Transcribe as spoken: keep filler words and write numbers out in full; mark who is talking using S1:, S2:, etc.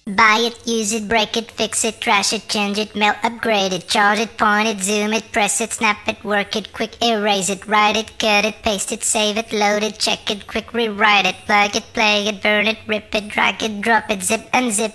S1: Buy it, use it, break it, fix it, trash it, change it, mail, upgrade it, charge it, point it, zoom it, press it, snap it, work it, quick erase it, write it, cut it, paste it, save it, load it, check it, quick rewrite it, plug it, play it, burn it, rip it, drag it, drop it, zip unzip